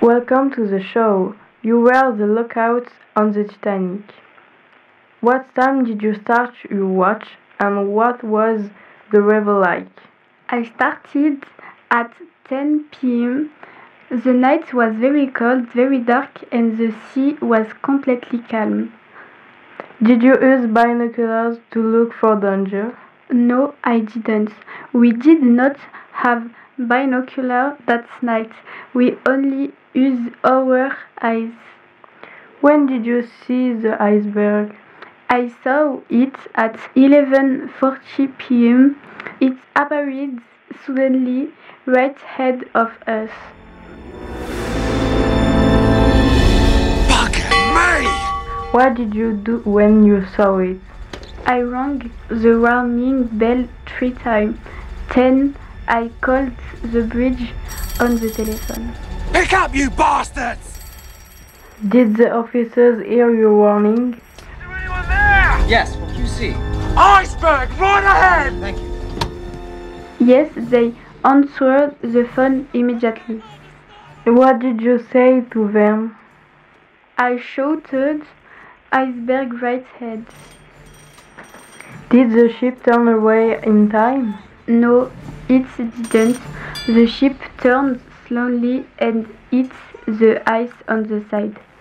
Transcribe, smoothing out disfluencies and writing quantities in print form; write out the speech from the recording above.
Welcome to the show. You were the lookout on the Titanic. What time did you start your watch and what was the river like? I started at 10 p.m. The night was very cold, very dark, and the sea was completely calm. Did you use binoculars to look for danger? No, I didn't. We did not have binoculars that night. We only used our eyes. When did you see the iceberg? I saw it at 11:40 p.m. It appeared suddenly right ahead of us. Fucking me! What did you do when you saw it? I rang the warning bell 3 times. Then I called the bridge on the telephone. Pick up, you bastards! Did the officers hear your warning? Is there anyone there? Yes, for QC. Iceberg, right ahead! Thank you. Yes, they answered the phone immediately. What did you say to them? I shouted, "Iceberg right ahead." Did the ship turn away in time? No, it didn't. The ship turned slowly and hit the ice on the side.